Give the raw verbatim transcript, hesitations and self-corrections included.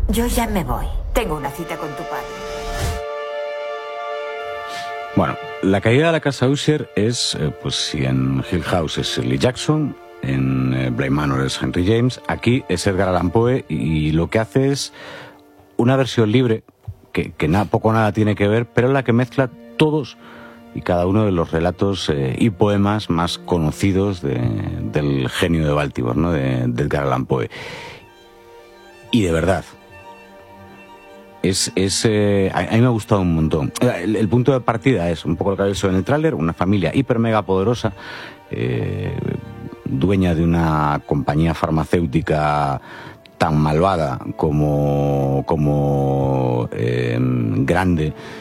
Yo ya me voy. Tengo una cita con tu padre. Bueno, la caída de la casa Usher es, eh, pues si en Hill House es Shirley Jackson, en eh, Bly Manor es Henry James, aquí es Edgar Allan Poe, y lo que hace es una versión libre, que, que nada, poco o nada tiene que ver, pero en la que mezcla todos y cada uno de los relatos eh, y poemas más conocidos de, del genio de Baltimore, ¿no? de, de Edgar Allan Poe. Y de verdad, es, es eh, a, a mí me ha gustado un montón. El, el punto de partida es un poco lo que habéis visto en el tráiler, una familia hiper mega poderosa, eh, dueña de una compañía farmacéutica tan malvada como, como eh, grande